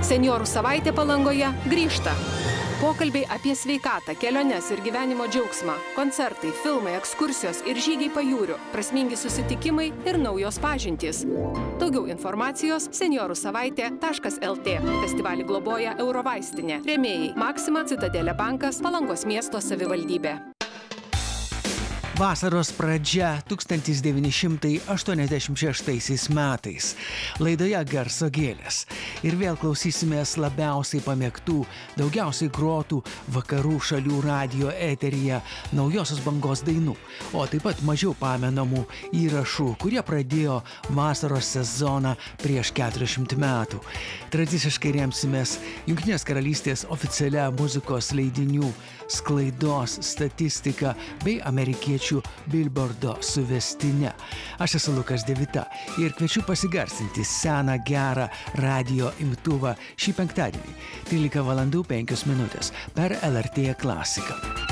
Senjorų savaitė Palangoje grįžta. Pokalbiai apie sveikatą, keliones ir gyvenimo džiaugsmą, koncertai, filmai, ekskursijos ir žygiai pajūriu, prasmingi susitikimai ir naujos pažintys. Daugiau informacijos senjorusavaitė.lt. Festivalį globoja Eurovaistinė. Rėmėjai Maxima, Citadelė bankas, Palangos miesto savivaldybė. Vasaros pradžia 1986 metais. Laidoje Garso gėlės. Ir vėl klausysimės labiausiai pamėgtų, daugiausiai grotų vakarų šalių radio eteryje naujosios bangos dainų, o taip pat mažiau pamenamų įrašų, kurie pradėjo vasaros sezoną prieš 40 metų. Tradiciškai remsimės Jungtinės karalystės oficialia muzikos leidinių sklaidos statistika bei amerikiečių Billboardo suvestine. Aš esu Lukas Devita ir kviečiu pasigarsinti seną gerą radio imtuvą šį penktadienį 13:05 per LRT klasiką.